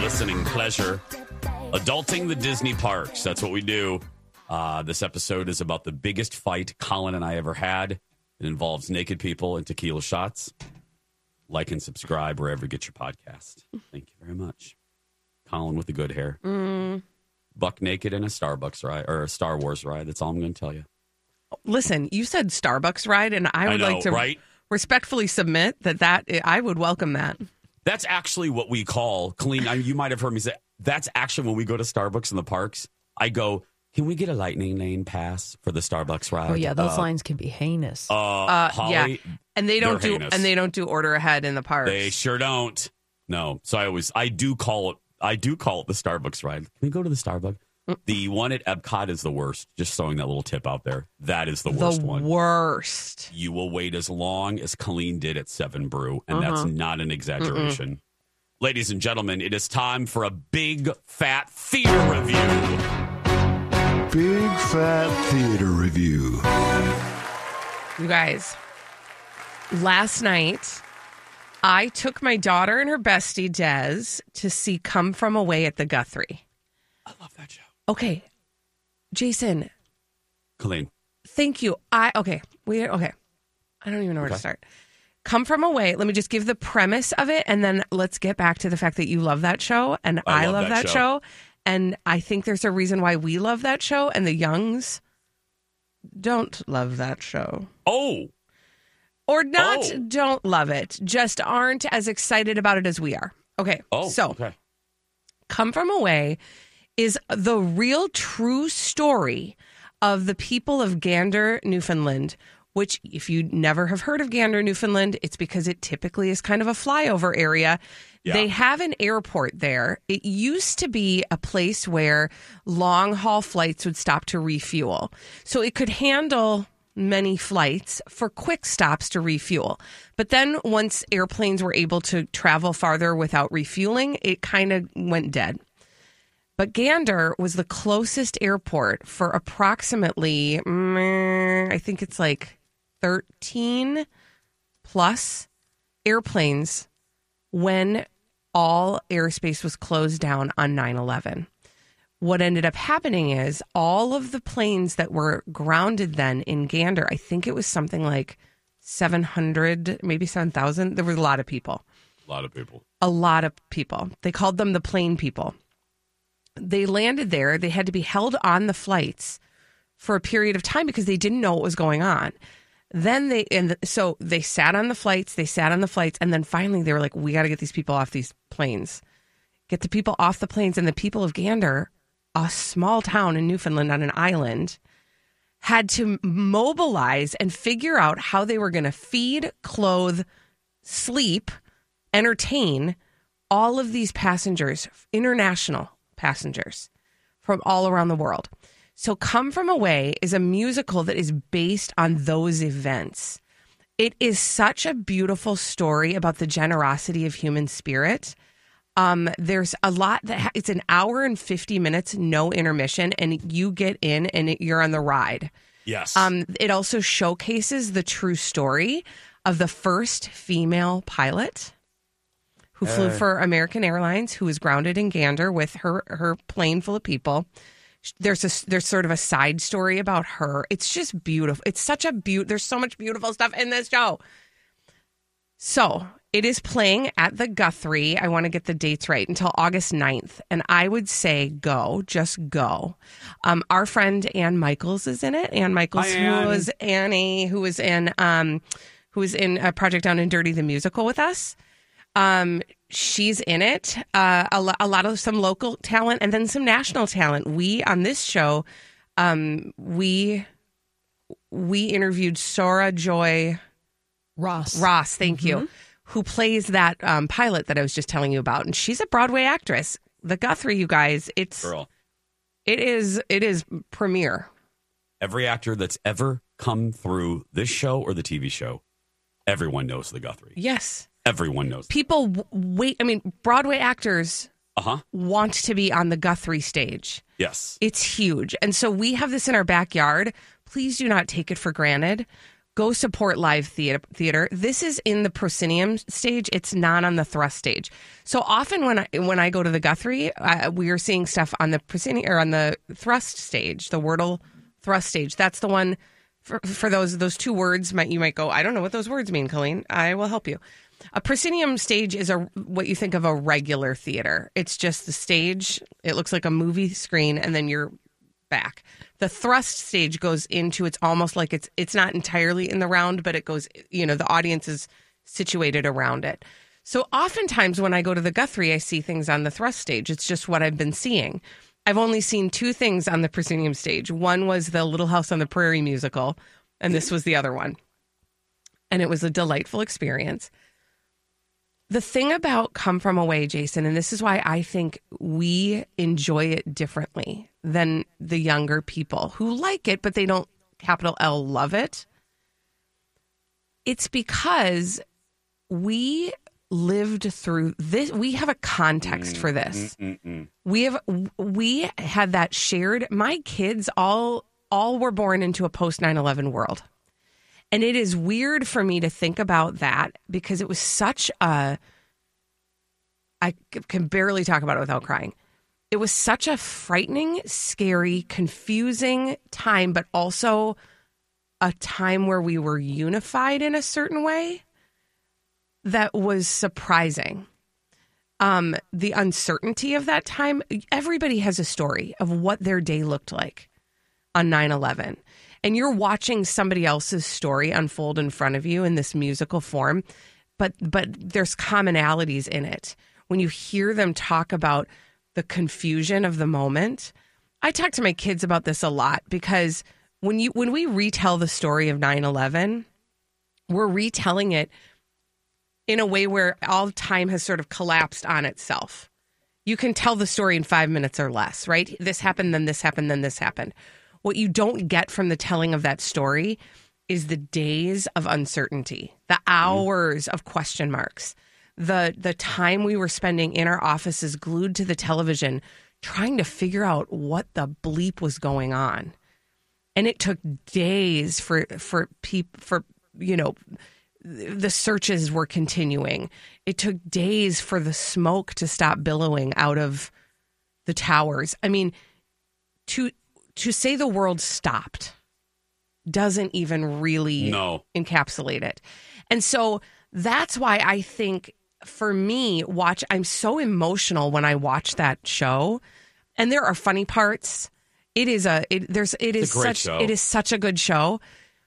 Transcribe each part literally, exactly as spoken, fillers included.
listening pleasure. Adulting the Disney parks. That's what we do. Uh, this episode is about the biggest fight Colin and I ever had. It involves naked people and tequila shots. Like and subscribe wherever you get your podcast. Thank you very much. Colin with the good hair. Mm. Buck naked in a Starbucks ride or a Star Wars ride. That's all I'm going to tell you. Listen, you said Starbucks ride, and I would I know, like to right? respectfully submit that, that I would welcome that. That's actually what we call clean. I mean, you might have heard me say that's actually when we go to Starbucks in the parks. I go, can we get a lightning lane pass for the Starbucks ride? Oh yeah, those uh, lines can be heinous. Uh, Uh, Holly, yeah, and they don't they're do heinous. and they don't do order ahead in the parks. They sure don't. No, so I always I do call it I do call it the Starbucks ride. Can we go to the Starbucks? The one at Epcot is the worst. Just throwing that little tip out there. That is the worst the one. worst. You will wait as long as Colleen did at Seven Brew, and Uh-huh. that's not an exaggeration. Mm-mm. Ladies and gentlemen, it is time for a big fat theater review. Big Fat Theater Review. You guys, last night I took my daughter and her bestie Des to see Come From Away at the Guthrie. I love that show. Okay, Jason, Colleen. thank you. I okay, we okay. I don't even know where Okay. to start. Come From Away. Let me just give the premise of it, and then let's get back to the fact that you love that show, and I, I love love that that, show. show. And I think there's a reason why we love that show, and the Youngs don't love that show. Oh, Or not Oh. don't love it, just aren't as excited about it as we are. Okay, oh, so okay. Come From Away is the real true story of the people of Gander, Newfoundland, which if you never have heard of Gander, Newfoundland, it's because it typically is kind of a flyover area. Yeah. They have an airport there. It used to be a place where long haul flights would stop to refuel. So it could handle many flights for quick stops to refuel. But then once airplanes were able to travel farther without refueling, it kind of went dead. But Gander was the closest airport for approximately, mm, I think it's like thirteen plus airplanes when all airspace was closed down on nine eleven. What ended up happening is all of the planes that were grounded then in Gander, I think it was something like seven hundred, maybe seven thousand. There were a lot of people. A lot of people. A lot of people. They called them the plane people. They landed there. They had to be held on the flights for a period of time because they didn't know what was going on. Then they, and so they sat on the flights, they sat on the flights, and then finally they were like, we got to get these people off these planes. Get the people off the planes. And the people of Gander, a small town in Newfoundland on an island, had to mobilize and figure out how they were going to feed, clothe, sleep, entertain all of these passengers, international passengers from all around the world. So Come From Away is a musical that is based on those events. It is such a beautiful story about the generosity of human spirit. Um, there's a lot that ha- it's an hour and fifty minutes, no intermission, and you get in and it, you're on the ride. Yes. Um, it also showcases the true story of the first female pilot who flew for American Airlines, who was grounded in Gander with her, her plane full of people. There's a, there's sort of a side story about her. It's just beautiful. It's such a beaut. There's so much beautiful stuff in this show. So it is playing at the Guthrie. I want to get the dates right until August ninth. And I would say go, just go. Um, our friend Ann Michaels is in it. Ann Michaels, Hi, who Ann. was Annie, who was in, um, who was in a project Down and Dirty, the musical with us. Um, she's in it. Uh, a, lo- a lot of some local talent and then some national talent. We on this show, um, we we interviewed Sora Joy Ross. Ross. Thank you, who plays that um, pilot that I was just telling you about, and she's a Broadway actress. The Guthrie, you guys, it's Girl. it is it is premiere. Every actor that's ever come through this show or the T V show, everyone knows the Guthrie. Yes, Everyone knows. people w- wait. I mean, Broadway actors Uh huh. want to be on the Guthrie stage. Yes. It's huge. And so we have this in our backyard. Please do not take it for granted. Go support live theater. Theater. This is in the proscenium stage. It's not on the thrust stage. So often when I when I go to the Guthrie, uh, we are seeing stuff on the proscenium or on the thrust stage, the Wordle thrust stage. That's the one for, for those those two words. Might you might go, I don't know what those words mean, Colleen. I will help you. A proscenium stage is a what you think of a regular theater. It's just the stage. It looks like a movie screen, and then you're back. The thrust stage goes into, it's almost like it's it's not entirely in the round, but it goes, you know, the audience is situated around it. So oftentimes when I go to the Guthrie, I see things on the thrust stage. It's just what I've been seeing. I've only seen two things on the proscenium stage. One was the Little House on the Prairie musical, and this was the other one. And it was a delightful experience. The thing about Come From Away, Jason, and this is why I think we enjoy it differently than the younger people who like it, but they don't, capital L, love it. It's because we lived through this. We have a context for this. Mm-mm-mm. We have, we had that shared, my kids all, all were born into a post nine eleven world. And it is weird for me to think about that because it was such a, I can barely talk about it without crying. It was such a frightening, scary, confusing time, but also a time where we were unified in a certain way that was surprising. Um, the uncertainty of that time, everybody has a story of what their day looked like on nine eleven. And you're watching somebody else's story unfold in front of you in this musical form, but but there's commonalities in it. When you hear them talk about the confusion of the moment, I talk to my kids about this a lot because when you when we retell the story of nine eleven, we're retelling it in a way where all time has sort of collapsed on itself. You can tell the story in five minutes or less, right? This happened, then this happened, then this happened. What you don't get from the telling of that story is the days of uncertainty, the hours mm. of question marks, the the time we were spending in our offices glued to the television trying to figure out what the bleep was going on. And it took days for for people for you know the searches were continuing. It took days for the smoke to stop billowing out of the towers. I mean, to To say the world stopped doesn't even really no. encapsulate it. And so that's why I think for me, watch, I'm so emotional when I watch that show. And there are funny parts. It is a it, there's it it's is a great such show. It is such a good show.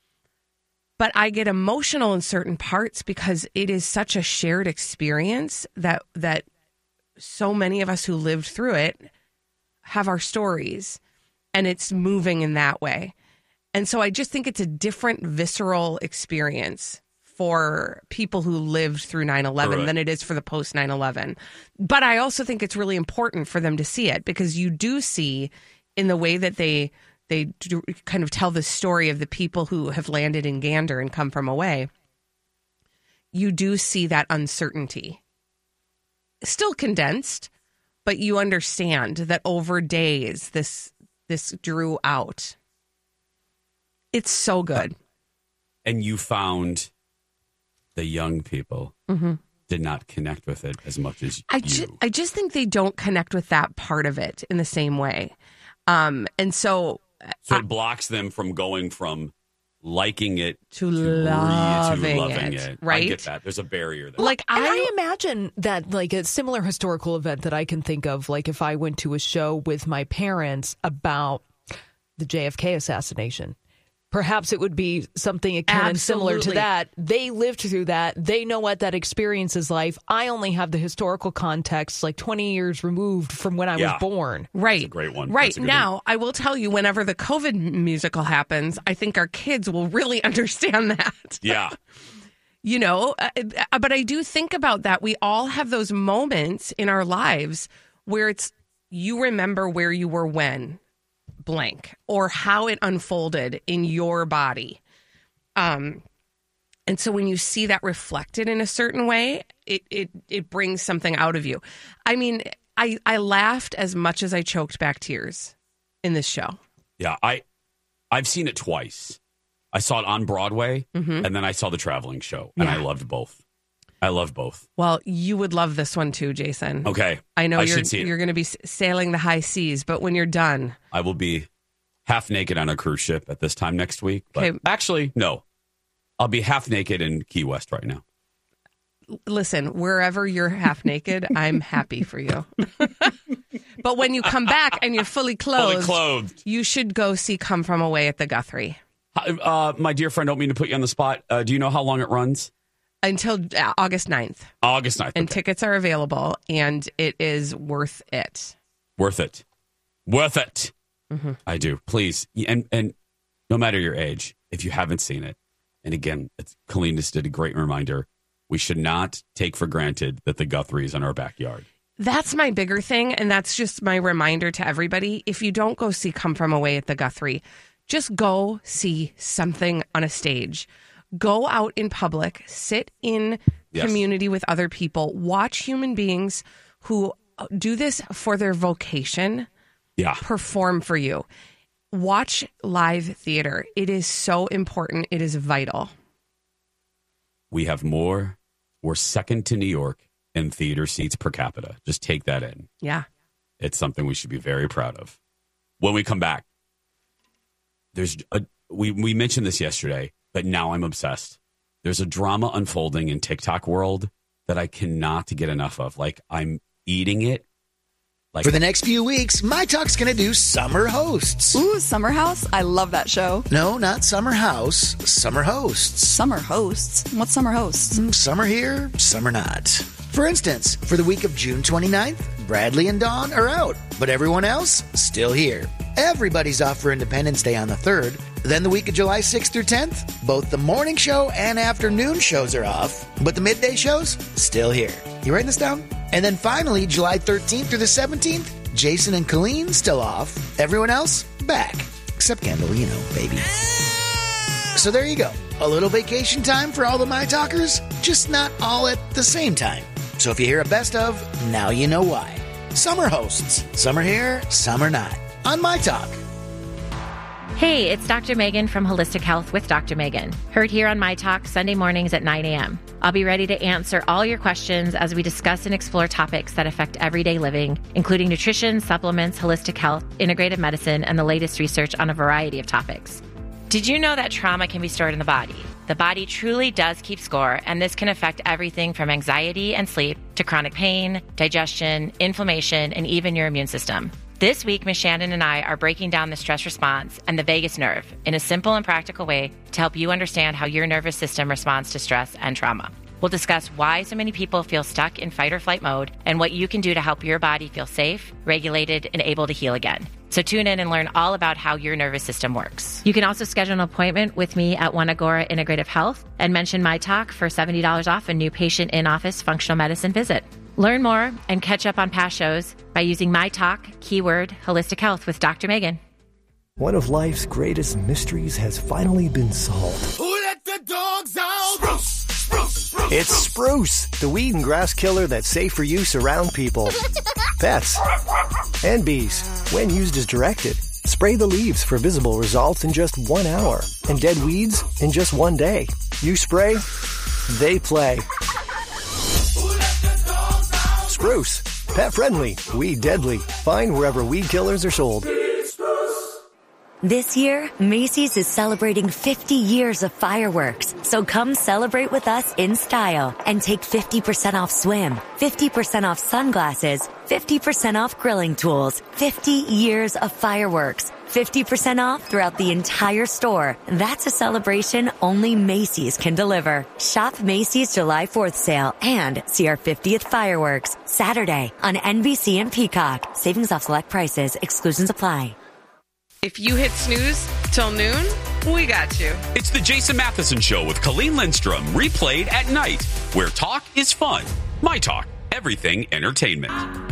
But I get emotional in certain parts because it is such a shared experience that that so many of us who lived through it have our stories. And it's moving in that way. And so I just think it's a different visceral experience for people who lived through nine eleven right. than it is for the post nine eleven. But I also think it's really important for them to see it because you do see in the way that they they do kind of tell the story of the people who have landed in Gander and Come From Away. You do see that uncertainty. Still condensed, but you understand that over days this This drew out. It's so good. And you found the young people mm-hmm. did not connect with it as much as I you. Ju- I just think they don't connect with that part of it in the same way. Um, and so... So I, it blocks them from going from liking it to, to, loving, re- to loving it, it. right? I get that. There's a barrier there. Like And I, I imagine that, like, a similar historical event that I can think of, like if I went to a show with my parents about the J F K assassination, perhaps it would be something kind of similar to that. They lived through that. They know what that experience is like. I only have the historical context, like twenty years removed from when I Yeah. was born. right, That's a great one. Right That's a good now, one. I will tell you, whenever the COVID musical happens, I think our kids will really understand that. Yeah. You know, uh, but I do think about that. We all have those moments in our lives where it's you remember where you were when blank or how it unfolded in your body. Um, and so when you see that reflected in a certain way, it it it brings something out of you. I mean, I, I laughed as much as I choked back tears in this show. Yeah. I, I've seen it twice. I saw it on Broadway, Mhm. and then I saw the traveling show, and Yeah. I loved both. I loved both. Well, you would love this one too, Jason. Okay. I know I you're should see it. you're going to be s- sailing the high seas, but when you're done, I will be half naked on a cruise ship at this time next week. But Okay. actually, no. I'll be half naked in Key West right now. listen, wherever you're half naked, I'm happy for you. But when you come back and you're fully clothed, Fully clothed. you should go see Come From Away at the Guthrie Uh, my dear friend, don't mean to put you on the spot. Uh, do you know how long it runs? until uh, August ninth. August ninth. And Okay. tickets are available, and it is worth it. Worth it. Worth it. Mhm. I do. Please. And and no matter your age, if you haven't seen it, and again, it's, Colleen just did a great reminder, we should not take for granted that the Guthrie is in our backyard. That's my bigger thing, and that's just my reminder to everybody. If you don't go see Come From Away at the Guthrie, just go see something on a stage. Go out in public, sit in Yes. community with other people, watch human beings who do this for their vocation Yeah. perform for you. Watch live theater. It is so important. It is vital. We have more. We're second to New York in theater seats per capita. Just take that in. Yeah. It's something we should be very proud of. When we come back, there's a, we we mentioned this yesterday, but now I'm obsessed. There's a drama unfolding in TikTok world that I cannot get enough of. Like I'm eating it. Like For the next few weeks, My Talk's going to do Summer Hosts. Ooh, Summer House? I love that show. No, not Summer House, Summer Hosts. Summer hosts? What's summer hosts? Some are here, some are not. For instance, for the week of June twenty-ninth, Bradley and Dawn are out, but everyone else still here. Everybody's off for Independence Day on the third. Then the week of July sixth through tenth, both the morning show and afternoon shows are off, but the midday shows still here. You writing this down? And then finally, July thirteenth through the seventeenth, Jason and Colleen still off. Everyone else back, except Kendall, you know, baby. So there you go. A little vacation time for all the My Talkers, just not all at the same time. So if you hear a best of, now you know why. Summer hosts. Some are here, some are not. On My Talk. Hey, it's Doctor Megan from Holistic Health with Doctor Megan. Heard here on My Talk Sunday mornings at nine a.m. I'll be ready to answer all your questions as we discuss and explore topics that affect everyday living, including nutrition, supplements, holistic health, integrative medicine, and the latest research on a variety of topics. Did you know that trauma can be stored in the body? The body truly does keep score, and this can affect everything from anxiety and sleep to chronic pain, digestion, inflammation, and even your immune system. This week, Miz Shannon and I are breaking down the stress response and the vagus nerve in a simple and practical way to help you understand how your nervous system responds to stress and trauma. We'll discuss why so many people feel stuck in fight or flight mode and what you can do to help your body feel safe, regulated, and able to heal again. So tune in and learn all about how your nervous system works. You can also schedule an appointment with me at One Agora Integrative Health and mention My Talk for seventy dollars off a new patient in-office functional medicine visit. Learn more and catch up on past shows by using My Talk, keyword Holistic Health with Doctor Megan. One of life's greatest mysteries has finally been solved. Who let the dogs out? Spruce, spruce, spruce. It's Spruce, the weed and grass killer that's safe for use around people, pets, and bees. When used as directed, spray the leaves for visible results in just one hour and dead weeds in just one day. You spray, they play. Spruce, pet friendly, weed deadly. Find wherever weed killers are sold. This year, Macy's is celebrating fifty years of fireworks. So come celebrate with us in style and take fifty percent off swim, fifty percent off sunglasses, fifty percent off grilling tools, fifty years of fireworks, fifty percent off throughout the entire store. That's a celebration only Macy's can deliver. Shop Macy's July fourth sale and see our fiftieth fireworks Saturday on N B C and Peacock. Savings off select prices. Exclusions apply. If you hit snooze till noon, we got you. It's the Jason Matheson Show with Colleen Lindstrom, replayed at night, where talk is fun. My Talk, everything entertainment.